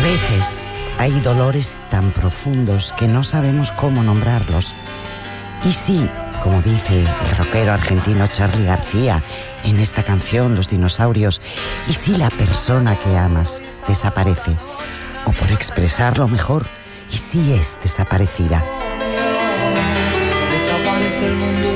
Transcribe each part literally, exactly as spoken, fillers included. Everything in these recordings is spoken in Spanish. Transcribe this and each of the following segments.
veces hay dolores tan profundos que no sabemos cómo nombrarlos. Y sí, como dice el rockero argentino Charly García en esta canción Los dinosaurios, y si la persona que amas desaparece, o por expresarlo mejor, y si es desaparecida. Desaparece el mundo.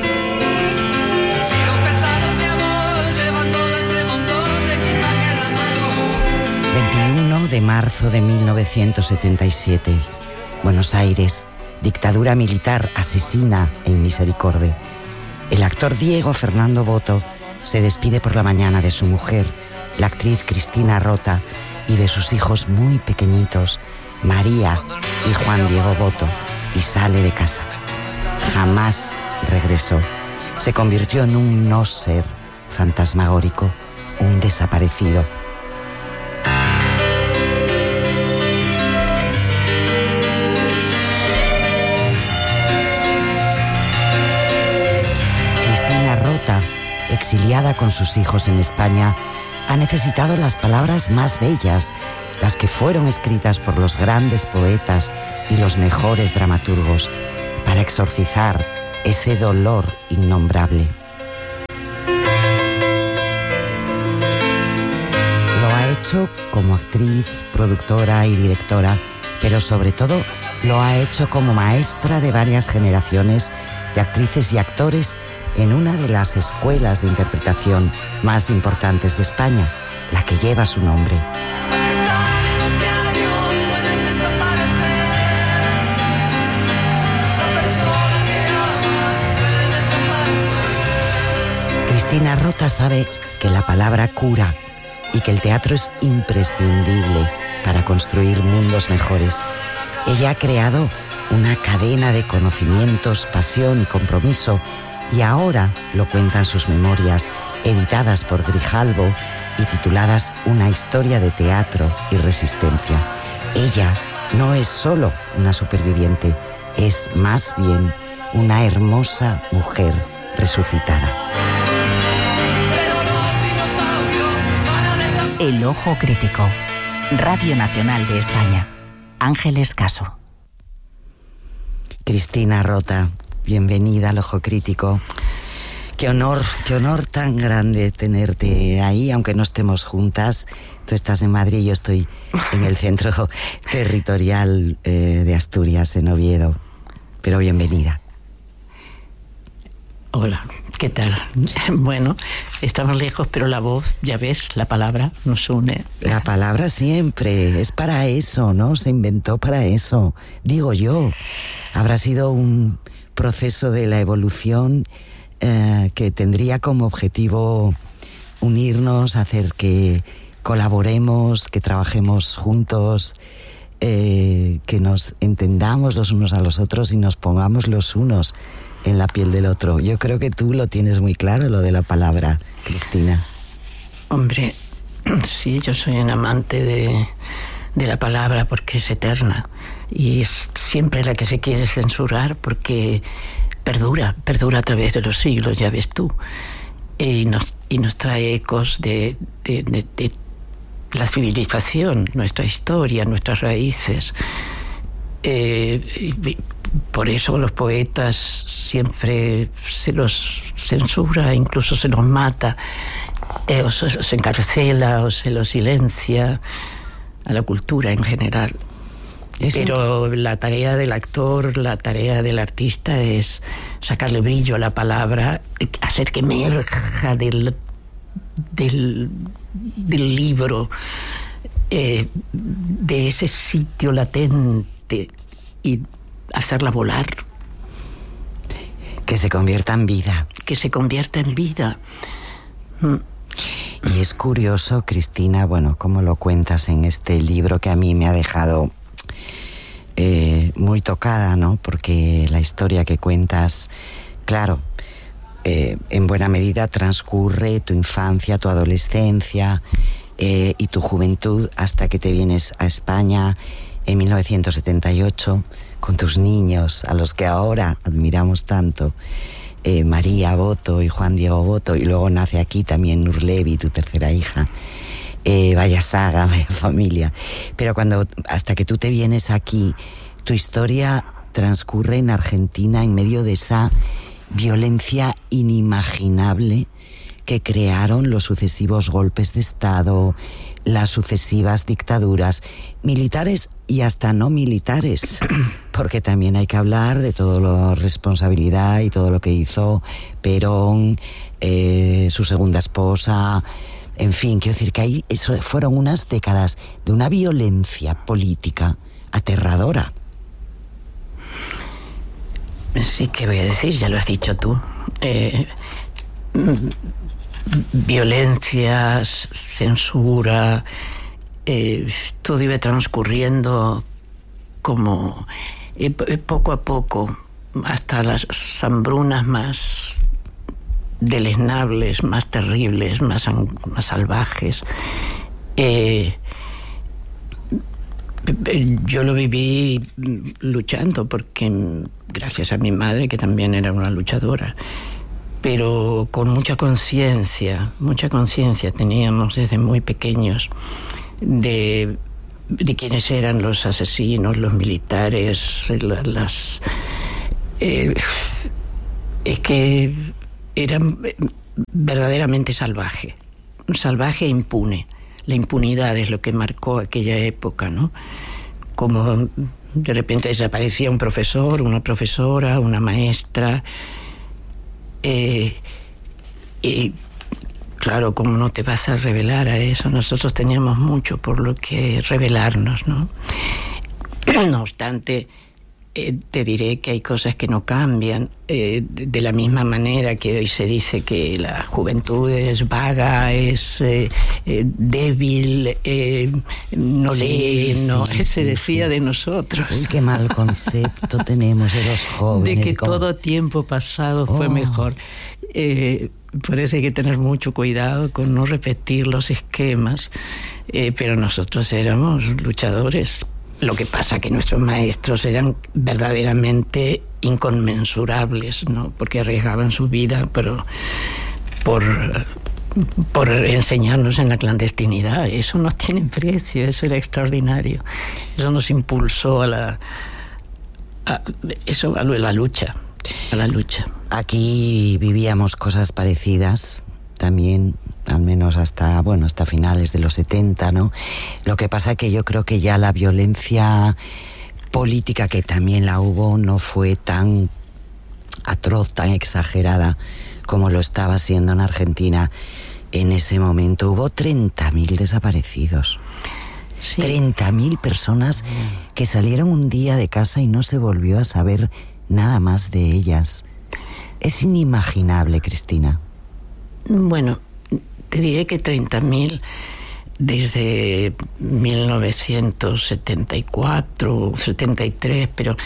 Si los pesados de amor levantó ese montón de equipaje en la mano. veintiuno de marzo de mil novecientos setenta y siete, Buenos Aires. Dictadura militar asesina e inmisericorde. El actor Diego Fernando Botto se despide por la mañana de su mujer, la actriz Cristina Rota, y de sus hijos muy pequeñitos, María y Juan Diego Botto, y sale de casa. Jamás regresó. Se convirtió en un no ser fantasmagórico, un desaparecido. Rota, exiliada con sus hijos en España, ha necesitado las palabras más bellas, las que fueron escritas por los grandes poetas y los mejores dramaturgos, para exorcizar ese dolor innombrable. Lo ha hecho como actriz, productora y directora, pero sobre todo lo ha hecho como maestra de varias generaciones de actrices y actores en una de las escuelas de interpretación más importantes de España, la que lleva su nombre. Los que están en los diarios pueden desaparecer. La persona que amas puede desaparecer. Cristina Rota sabe que la palabra cura y que el teatro es imprescindible para construir mundos mejores. Ella ha creado una cadena de conocimientos, pasión y compromiso, y ahora lo cuentan sus memorias, editadas por Grijalbo y tituladas Una historia de teatro y resistencia. Ella no es solo una superviviente, es más bien una hermosa mujer resucitada. El Ojo Crítico. Radio Nacional de España. Ángeles Caso. Cristina Rota, bienvenida al Ojo Crítico. Qué honor, qué honor tan grande tenerte ahí, aunque no estemos juntas. Tú estás en Madrid y yo estoy en el centro territorial eh, de Asturias, en Oviedo. Pero bienvenida. Hola, ¿qué tal? Bueno, estamos lejos, pero la voz, ya ves, la palabra nos une. La palabra siempre, es para eso, ¿no? Se inventó para eso, digo yo. Habrá sido un proceso de la evolución eh, que tendría como objetivo unirnos, hacer que colaboremos, que trabajemos juntos, eh, que nos entendamos los unos a los otros y nos pongamos los unos en la piel del otro. Yo creo que tú lo tienes muy claro, lo de la palabra, Cristina. Hombre, sí, yo soy un amante de, de la palabra porque es eterna y es siempre la que se quiere censurar porque perdura, perdura a través de los siglos, ya ves tú, y nos, y nos trae ecos de, de, de, de la civilización, nuestra historia, nuestras raíces. Eh, y, Por eso los poetas siempre se los censura, incluso se los mata, eh, o se los encarcela o se los silencia, a la cultura en general. ¿Es Pero en... la tarea del actor, la tarea del artista es sacarle brillo a la palabra, hacer que emerja del, del, del libro, eh, de ese sitio latente, y hacerla volar. Que se convierta en vida. Que se convierta en vida. Mm. Y es curioso, Cristina, bueno, cómo lo cuentas en este libro que a mí me ha dejado eh, muy tocada, ¿no? Porque la historia que cuentas, claro, eh, en buena medida transcurre tu infancia, tu adolescencia eh, y tu juventud hasta que te vienes a España en mil novecientos setenta y ocho con tus niños, a los que ahora admiramos tanto, eh, María Botto y Juan Diego Botto, y luego nace aquí también Nur Levi, tu tercera hija. Eh, vaya saga, vaya familia. Pero cuando, hasta que tú te vienes aquí, tu historia transcurre en Argentina en medio de esa violencia inimaginable que crearon los sucesivos golpes de Estado, las sucesivas dictaduras, militares y hasta no militares, porque también hay que hablar de toda la responsabilidad y todo lo que hizo Perón, eh, su segunda esposa, en fin, quiero decir que ahí eso fueron unas décadas de una violencia política aterradora. Sí, que voy a decir, ya lo has dicho tú. Eh, violencias, censura, eh, todo iba transcurriendo como eh, poco a poco, hasta las hambrunas más deleznables, más terribles, más, más salvajes. Eh, yo lo viví luchando, porque gracias a mi madre, que también era una luchadora, pero con mucha conciencia, mucha conciencia teníamos desde muy pequeños de, de quiénes eran los asesinos, los militares, las... Eh, es que era verdaderamente salvaje, salvaje e impune. La impunidad es lo que marcó aquella época, ¿no? Como de repente desaparecía un profesor, una profesora, una maestra. Eh, y claro, ¿cómo no te vas a revelar a eso? Nosotros teníamos mucho por lo que revelarnos, ¿no? No obstante, eh, te diré que hay cosas que no cambian. Eh, de, de la misma manera que hoy se dice que la juventud es vaga, es eh, eh, débil, eh, no sí, lee, sí, no, sí, se decía sí. de nosotros. Uy, qué mal concepto tenemos de los jóvenes. De que como... todo tiempo pasado fue oh. mejor. Eh, por eso hay que tener mucho cuidado con no repetir los esquemas. Eh, pero nosotros éramos luchadores. Lo que pasa que nuestros maestros eran verdaderamente inconmensurables, ¿no? Porque arriesgaban su vida, pero por, por enseñarnos en la clandestinidad. Eso no tiene precio, eso era extraordinario. Eso nos impulsó a la, a, eso, a la lucha, a la lucha. Aquí vivíamos cosas parecidas también, al menos hasta, bueno, hasta finales de los setenta, ¿no? Lo que pasa que yo creo que ya la violencia política, que también la hubo, no fue tan atroz, tan exagerada como lo estaba siendo en Argentina en ese momento. Hubo treinta mil desaparecidos. Sí. treinta mil personas que salieron un día de casa y no se volvió a saber nada más de ellas. Es inimaginable, Cristina. Bueno, te diré que treinta mil desde mil novecientos setenta y cuatro, setenta y tres, pero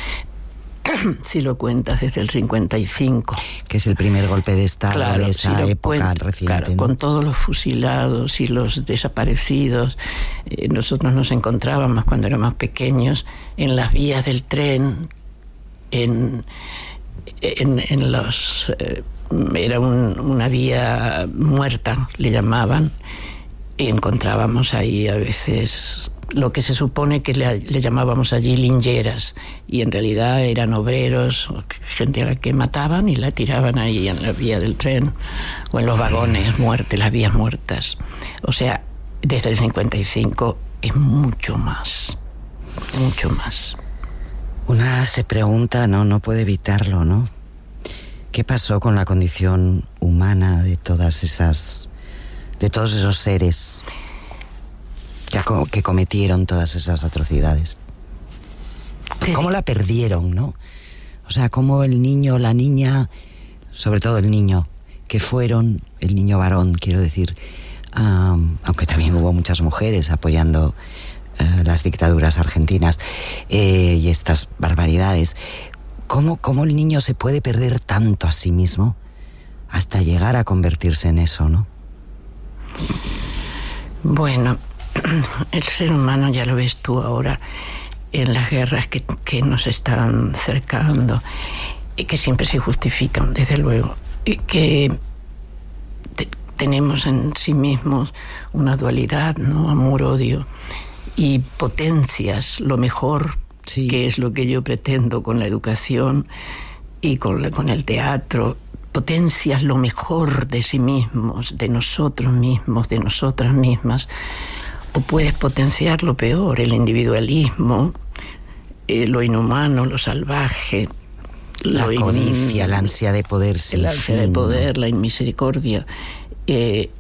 si lo cuentas desde el cincuenta y cinco. Que es el primer golpe de Estado, claro, de esa si época cuento, reciente. Claro, ¿no? Con todos los fusilados y los desaparecidos. Eh, nosotros nos encontrábamos cuando éramos pequeños en las vías del tren, en, en, en los... Eh, era un, una vía muerta, le llamaban, y encontrábamos ahí a veces lo que se supone que le, le llamábamos allí lincheras, y en realidad eran obreros, gente a la que mataban y la tiraban ahí en la vía del tren o en los vagones muertos, las vías muertas. O sea, desde el cincuenta y cinco es mucho más, mucho más. Una se pregunta, no, no puede evitarlo, ¿no? ¿Qué pasó con la condición humana de todas esas, de todos esos seres que, que cometieron todas esas atrocidades? ¿Cómo la perdieron, no? O sea, cómo el niño, la niña, sobre todo el niño, que fueron, el niño varón, quiero decir, um, aunque también hubo muchas mujeres apoyando uh, las dictaduras argentinas eh, y estas barbaridades. ¿Cómo, ¿Cómo el niño se puede perder tanto a sí mismo hasta llegar a convertirse en eso, no? Bueno, el ser humano, ya lo ves tú ahora, en las guerras que, que nos están cercando, y que siempre se justifican, desde luego, y que te, tenemos en sí mismos una dualidad, ¿no? Amor-odio, y potencias lo mejor, sí, que es lo que yo pretendo con la educación y con, la, con el teatro. Potencias lo mejor de sí mismos, de nosotros mismos, de nosotras mismas, o puedes potenciar lo peor, el individualismo, eh, lo inhumano, lo salvaje, la lo codicia, in... la ansia de poder sin el ansia fin, de poder, ¿no? La inmisericordia, eh,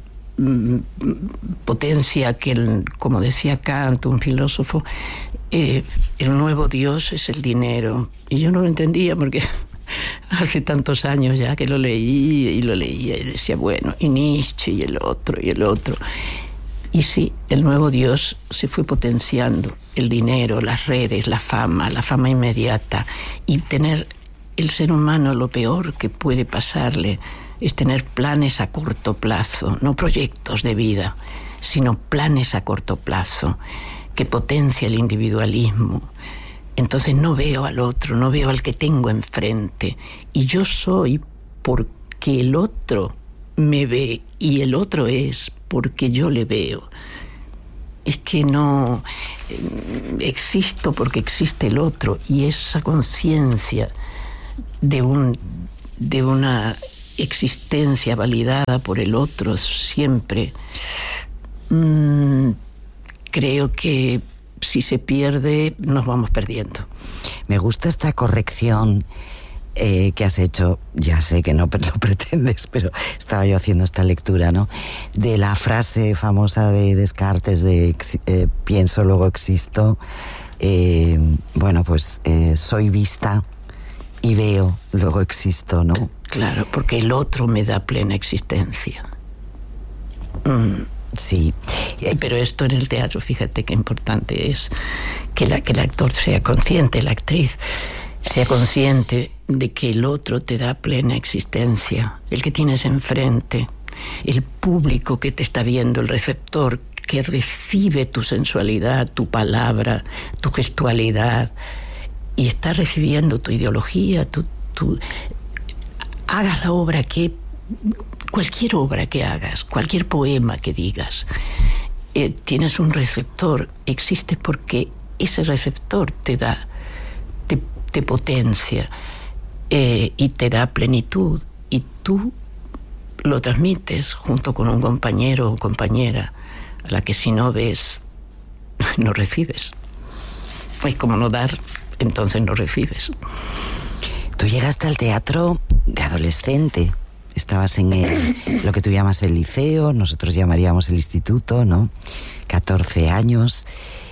potencia que, el, como decía Kant, un filósofo, eh, el nuevo Dios es el dinero. Y yo no lo entendía porque hace tantos años ya que lo leí y lo leía y decía, bueno, y Nietzsche y el otro y el otro. Y sí, el nuevo Dios se fue potenciando, el dinero, las redes, la fama, la fama inmediata, y tener el ser humano, lo peor que puede pasarle es tener planes a corto plazo, no proyectos de vida, sino planes a corto plazo que potencia el individualismo. Entonces no veo al otro, no veo al que tengo enfrente, y yo soy porque el otro me ve, y el otro es porque yo le veo. Es que no eh, existo porque existe el otro, y esa conciencia de un de una existencia validada por el otro siempre, mmm, creo que si se pierde nos vamos perdiendo. Me gusta esta corrección eh, que has hecho. Ya sé que no lo pretendes, pero estaba yo haciendo esta lectura, ¿no? De la frase famosa de Descartes de eh, pienso, luego existo. Eh, bueno, pues eh, soy vista y veo, luego existo, ¿no? Claro, porque el otro me da plena existencia. Mm. Sí. Pero esto en el teatro, fíjate qué importante es que, la, que el actor sea consciente, la actriz sea consciente de que el otro te da plena existencia, el que tienes enfrente, el público que te está viendo, el receptor que recibe tu sensualidad, tu palabra, tu gestualidad, y está recibiendo tu ideología, tu, tu... hagas la obra que... cualquier obra que hagas, cualquier poema que digas, eh, tienes un receptor, existe porque ese receptor te da, te, te potencia eh, y te da plenitud, y tú lo transmites junto con un compañero o compañera a la que si no ves, no recibes. Es como no dar, entonces no recibes. Tú llegaste al teatro de adolescente. Estabas en el, lo que tú llamas el liceo, nosotros llamaríamos el instituto, ¿no? catorce años.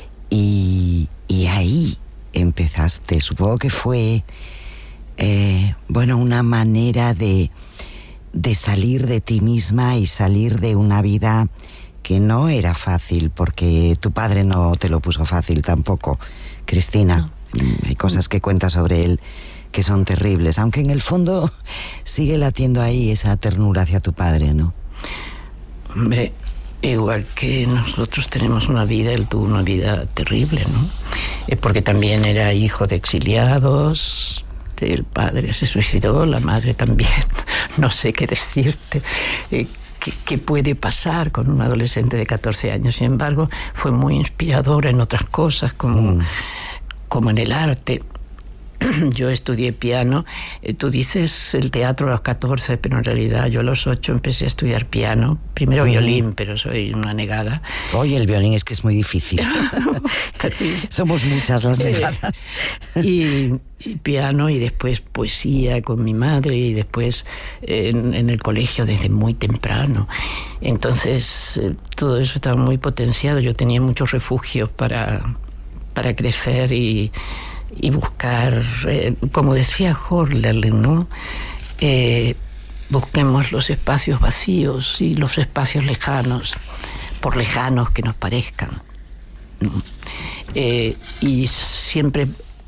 Y, y ahí empezaste. Supongo que fue, eh, bueno, una manera de, de salir de ti misma y salir de una vida que no era fácil, porque tu padre no te lo puso fácil tampoco, Cristina. No. Hay cosas que cuentas sobre él que son terribles, aunque en el fondo sigue latiendo ahí esa ternura hacia tu padre, ¿no? Hombre, igual que nosotros tenemos una vida, él tuvo una vida terrible, ¿no? Es porque también era hijo de exiliados, el padre se suicidó, la madre también, no sé qué decirte. Eh, ¿Qué, ¿Qué puede pasar con un adolescente de catorce años? Sin embargo, fue muy inspiradora en otras cosas, como, mm. como en el arte. Yo estudié piano. Tú dices el teatro a los catorce, pero en realidad yo a los ocho empecé a estudiar piano. Primero uh-huh. violín, pero soy una negada. Oye, el violín es que es muy difícil. Somos muchas las negadas. y, y piano, y después poesía con mi madre, y después en, en el colegio desde muy temprano. Entonces todo eso estaba muy potenciado. Yo tenía muchos refugios para, para crecer y y buscar, eh, como decía Hölderlin, ¿no? Eh, busquemos los espacios vacíos y los espacios lejanos, por lejanos que nos parezcan, ¿no? Eh, y siempre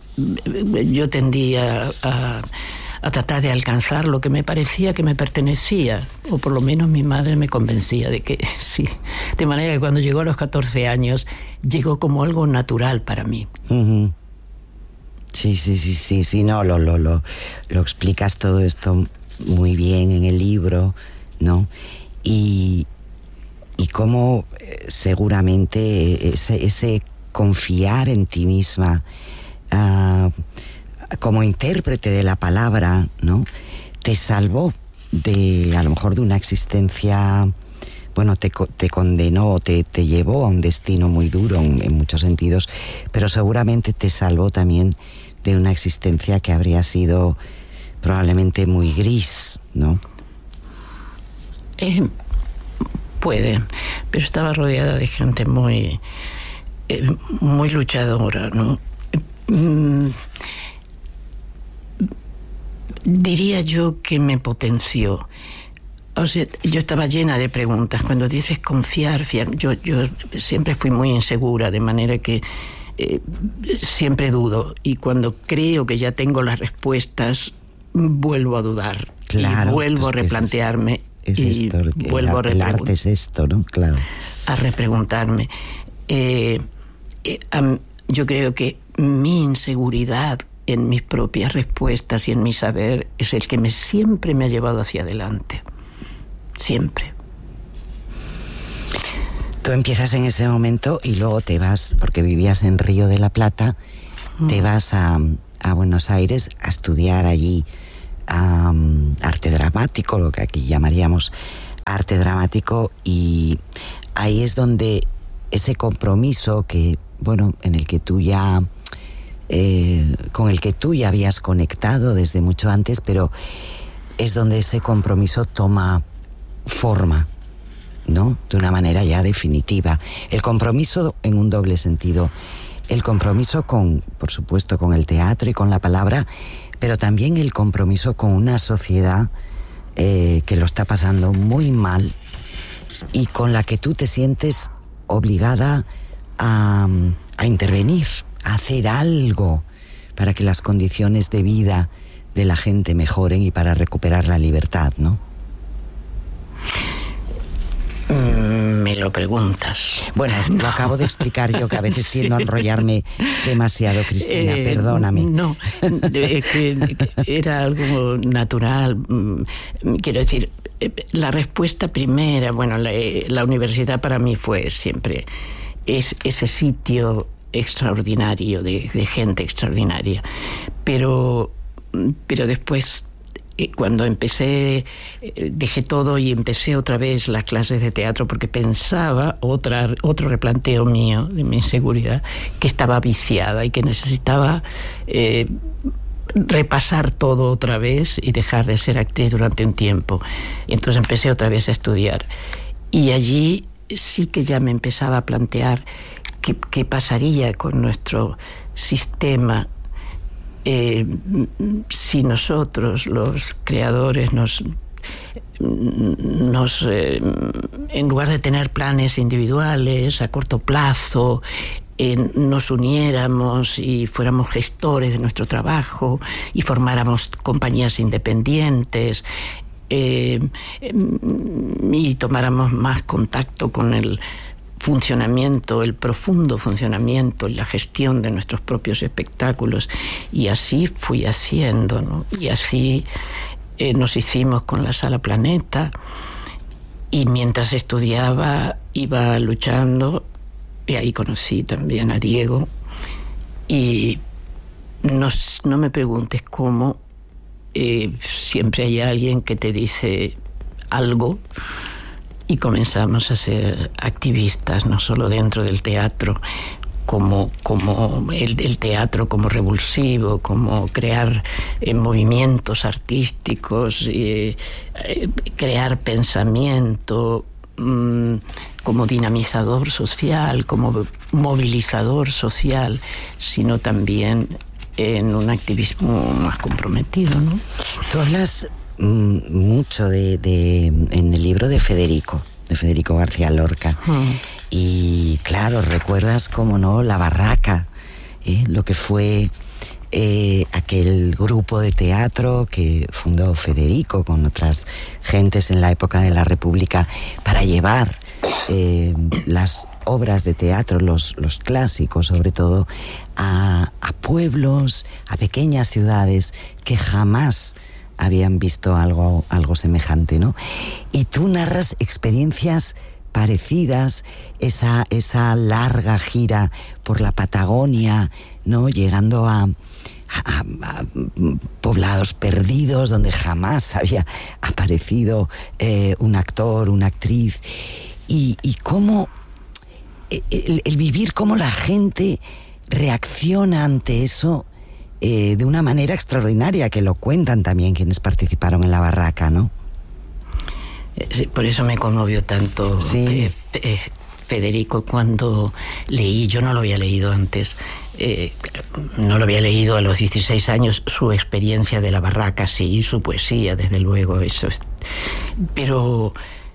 yo tendía a, a tratar de alcanzar lo que me parecía que me pertenecía, o por lo menos mi madre me convencía de que sí. De manera que cuando llegó a los catorce años, llegó como algo natural para mí. Uh-huh. Sí, sí, sí, sí, sí, no, lo, lo, lo, lo explicas todo esto muy bien en el libro, ¿no? y, y cómo eh, seguramente ese, ese confiar en ti misma uh, como intérprete de la palabra, ¿no?, te salvó de, a lo mejor, de una existencia, bueno, te, te condenó, te, te llevó a un destino muy duro en, en muchos sentidos, pero seguramente te salvó también de una existencia que habría sido probablemente muy gris, ¿no? Eh, puede, pero estaba rodeada de gente muy, eh, muy luchadora, ¿no? Mm, diría yo que me potenció. O sea, yo estaba llena de preguntas. Cuando dices confiar, fiar, yo, yo siempre fui muy insegura, de manera que eh, siempre dudo. Y cuando creo que ya tengo las respuestas, vuelvo a dudar. Claro, y vuelvo pues a replantearme. Es, es y esto, el, vuelvo el, a el arte es esto, ¿no? Claro. A repreguntarme. Eh, eh, um, yo creo que mi inseguridad en mis propias respuestas y en mi saber es el que me siempre me ha llevado hacia adelante. Siempre. Tú empiezas en ese momento y luego te vas, porque vivías en Río de la Plata, mm. te vas a, a Buenos Aires a estudiar allí um, arte dramático, lo que aquí llamaríamos arte dramático, y ahí es donde ese compromiso que, bueno, en el que tú ya, eh, con el que tú ya habías conectado desde mucho antes, pero es donde ese compromiso toma forma, ¿no?, de una manera ya definitiva. El compromiso en un doble sentido. El compromiso con, por supuesto, con el teatro y con la palabra, pero también el compromiso con una sociedad eh, que lo está pasando muy mal y con la que tú te sientes obligada a, a intervenir, a hacer algo para que las condiciones de vida de la gente mejoren y para recuperar la libertad, ¿no? Me lo preguntas. Bueno, no. Lo acabo de explicar yo, que a veces sí. tiendo a enrollarme demasiado, Cristina, eh, perdóname. No, es que era algo natural. Quiero decir, la respuesta primera, bueno, la, la universidad para mí fue siempre es ese sitio extraordinario, de, de gente extraordinaria. Pero, pero después, cuando empecé, dejé todo y empecé otra vez las clases de teatro porque pensaba, otra, otro replanteo mío de mi inseguridad, que estaba viciada y que necesitaba eh, repasar todo otra vez y dejar de ser actriz durante un tiempo. Y entonces empecé otra vez a estudiar. Y allí sí que ya me empezaba a plantear qué, qué pasaría con nuestro sistema Eh, si nosotros, los creadores, nos, nos eh, en lugar de tener planes individuales a corto plazo, eh, nos uniéramos y fuéramos gestores de nuestro trabajo y formáramos compañías independientes, eh, y tomáramos más contacto con el funcionamiento, el profundo funcionamiento y la gestión de nuestros propios espectáculos. Y así fui haciendo, ¿no? Y así eh, nos hicimos con la Sala Planeta, y mientras estudiaba iba luchando, y ahí conocí también a Diego, y no, no me preguntes cómo, eh, siempre hay alguien que te dice algo. Y comenzamos a ser activistas, no solo dentro del teatro, como, como el, el teatro como revulsivo, como crear eh, movimientos artísticos, eh, eh, crear pensamiento, mmm, como dinamizador social, como movilizador social, sino también en un activismo más comprometido, ¿no? Tú hablas mucho de, de en el libro de Federico, de Federico García Lorca, mm. y claro, recuerdas, cómo no, La Barraca, ¿eh? Lo que fue eh, aquel grupo de teatro que fundó Federico con otras gentes en la época de la República para llevar eh, las obras de teatro, los, los clásicos sobre todo, a, a pueblos, a pequeñas ciudades que jamás habían visto algo, algo semejante, ¿no? Y tú narras experiencias parecidas, esa, esa larga gira por la Patagonia, ¿no? Llegando a, a, a poblados perdidos donde jamás había aparecido eh, un actor, una actriz, y, y cómo el, el vivir, cómo la gente reacciona ante eso eh, de una manera extraordinaria, que lo cuentan también quienes participaron en la barraca, ¿no? Sí, por eso me conmovió tanto sí. eh, eh, Federico cuando leí, yo no lo había leído antes, eh, no lo había leído a los dieciséis años, su experiencia de la barraca, sí, su poesía, desde luego, eso es, pero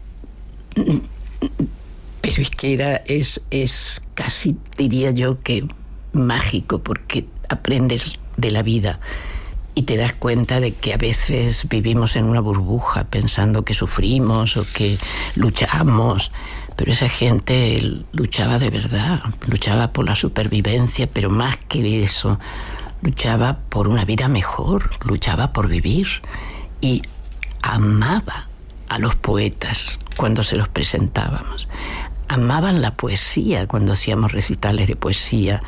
pero es que era, es, es casi, diría yo, que mágico, porque aprendes de la vida y te das cuenta de que a veces vivimos en una burbuja pensando que sufrimos o que luchamos, pero esa gente luchaba de verdad, luchaba por la supervivencia, pero más que eso, luchaba por una vida mejor, luchaba por vivir y amaba a los poetas cuando se los presentábamos, amaban la poesía cuando hacíamos recitales de poesía.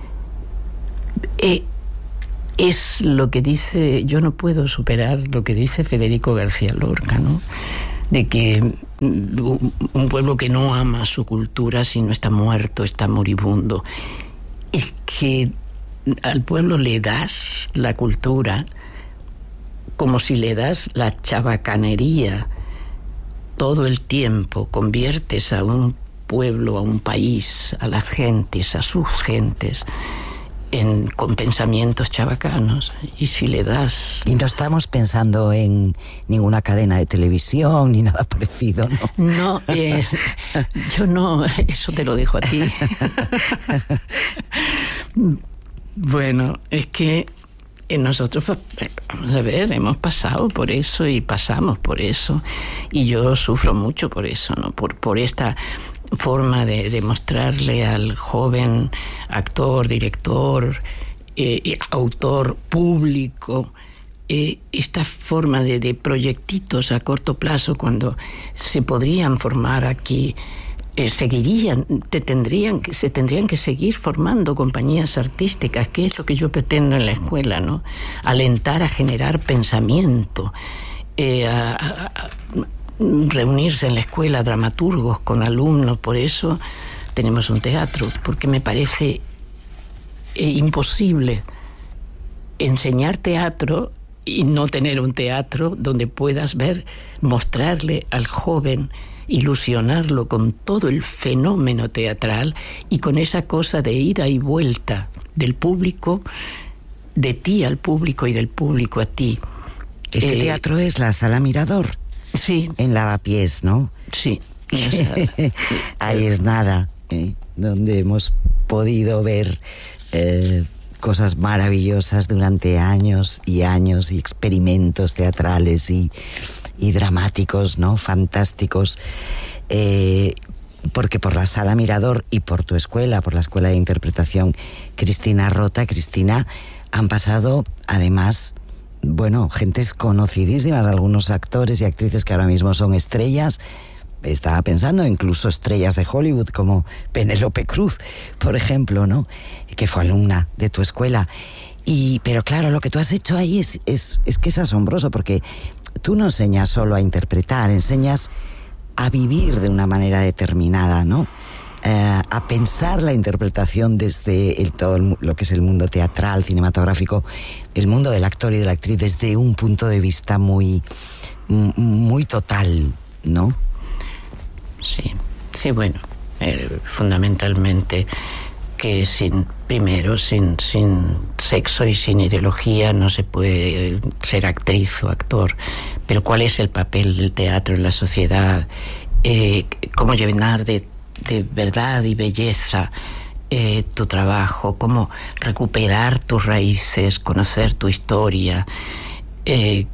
Eh, Es lo que dice, yo no puedo superar lo que dice Federico García Lorca, ¿no? De que un pueblo que no ama su cultura, si no está muerto, está moribundo. Es que al pueblo le das la cultura como si le das la chabacanería todo el tiempo, conviertes a un pueblo, a un país, a las gentes, a sus gentes, En, con pensamientos chabacanos, y si le das... Y no estamos pensando en ninguna cadena de televisión ni nada parecido, ¿no? No, eh, yo no, eso te lo dejo a ti. Bueno, es que nosotros, vamos a ver, hemos pasado por eso y pasamos por eso, y yo sufro mucho por eso, ¿no? Por, por esta forma de, de mostrarle al joven actor, director, eh, autor público, eh, esta forma de, de proyectitos a corto plazo, cuando se podrían formar aquí, eh, seguirían, te tendrían, se tendrían que seguir formando compañías artísticas, que es lo que yo pretendo en la escuela, ¿no? Alentar a generar pensamiento, eh, a, a, a reunirse en la escuela dramaturgos con alumnos. Por eso tenemos un teatro, porque me parece eh, imposible enseñar teatro y no tener un teatro donde puedas ver, mostrarle al joven, ilusionarlo con todo el fenómeno teatral y con esa cosa de ida y vuelta del público, de ti al público y del público a ti. Este eh, teatro es la Sala Mirador. Sí. En Lavapiés, ¿no? Sí. Ahí es nada, ¿eh? Donde hemos podido ver eh, cosas maravillosas durante años y años, y experimentos teatrales y, y dramáticos, ¿no? Fantásticos. Eh, porque por la Sala Mirador y por tu escuela, por la Escuela de Interpretación Cristina Rota, Cristina, han pasado además... Bueno, gentes conocidísimas, algunos actores y actrices que ahora mismo son estrellas. Estaba pensando incluso estrellas de Hollywood como Penélope Cruz, por ejemplo, ¿no? Que fue alumna de tu escuela. Y, pero claro, lo que tú has hecho ahí es, es, es que es asombroso, porque tú no enseñas solo a interpretar, enseñas a vivir de una manera determinada, ¿no? Eh, a pensar la interpretación desde el, todo el, lo que es el mundo teatral, cinematográfico, el mundo del actor y de la actriz desde un punto de vista muy, muy total, ¿no? Sí, sí, bueno, eh, fundamentalmente que sin, primero, sin, sin sexo y sin ideología no se puede ser actriz o actor, pero ¿cuál es el papel del teatro en la sociedad? Eh, ¿Cómo llenar de de verdad y belleza eh, tu trabajo, cómo recuperar tus raíces, conocer tu historia, eh,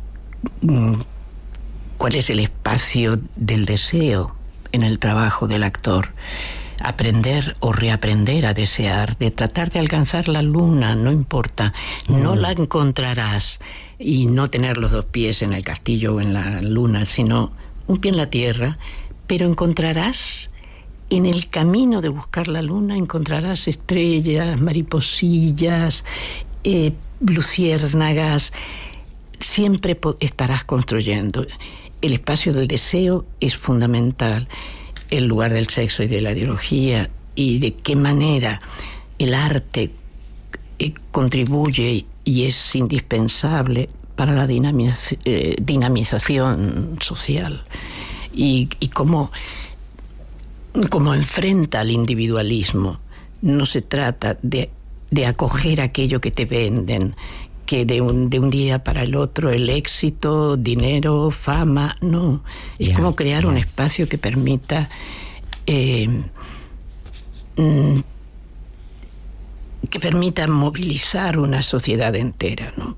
cuál es el espacio del deseo en el trabajo del actor, aprender o reaprender a desear, de tratar de alcanzar la luna, no importa, mm. no la encontrarás, y no tener los dos pies en el castillo o en la luna, sino un pie en la tierra, pero encontrarás en el camino de buscar la luna, encontrarás estrellas, mariposillas, eh, luciérnagas, siempre estarás construyendo. El espacio del deseo es fundamental, el lugar del sexo y de la ideología, y de qué manera el arte eh, contribuye y es indispensable para la dinamiz eh, dinamización social, y, y cómo, cómo enfrenta al individualismo. No se trata de, de acoger aquello que te venden, que de un, de un día para el otro el éxito, dinero, fama, no. Es yeah, como crear yeah. un espacio que permita eh, mm, que permita movilizar una sociedad entera, ¿no?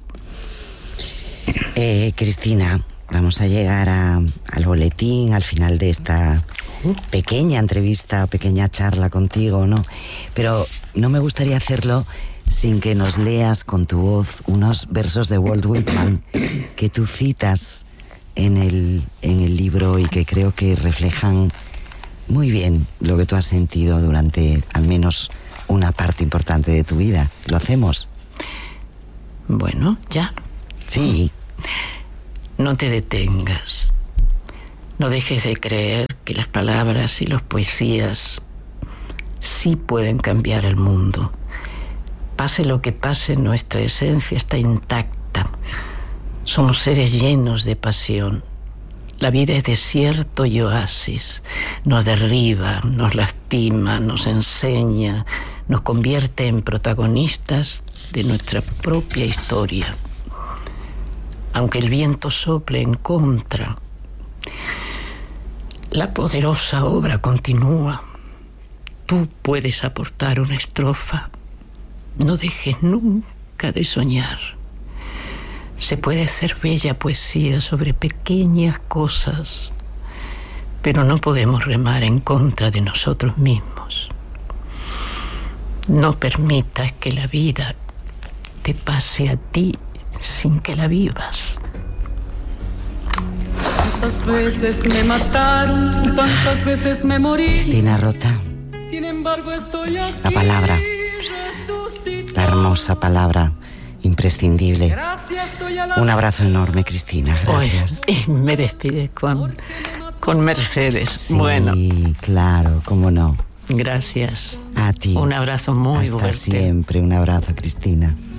Eh, Cristina, vamos a llegar a, al boletín, al final de esta pequeña entrevista, pequeña charla contigo, ¿no? Pero no me gustaría hacerlo sin que nos leas con tu voz unos versos de Walt Whitman que tú citas en el, en el libro y que creo que reflejan muy bien lo que tú has sentido durante al menos una parte importante de tu vida. ¿Lo hacemos? Bueno, ya. Sí. No te detengas. No dejes de creer que las palabras y las poesías sí pueden cambiar el mundo. Pase lo que pase, nuestra esencia está intacta. Somos seres llenos de pasión. La vida es desierto y oasis. Nos derriba, nos lastima, nos enseña, nos convierte en protagonistas de nuestra propia historia. Aunque el viento sople en contra, la poderosa obra continúa. Tú puedes aportar una estrofa. No dejes nunca de soñar. Se puede hacer bella poesía sobre pequeñas cosas, pero no podemos remar en contra de nosotros mismos. No permitas que la vida te pase a ti sin que la vivas. Tantas veces me mataron, tantas veces me morí. Cristina Rota. Sin embargo, estoy aquí. La palabra, la hermosa palabra, imprescindible. Un abrazo enorme, Cristina. Gracias. Oye, y me despides con, con Mercedes. Sí, bueno, claro, cómo no. Gracias. A ti. Un abrazo muy Hasta fuerte. siempre, un abrazo, Cristina.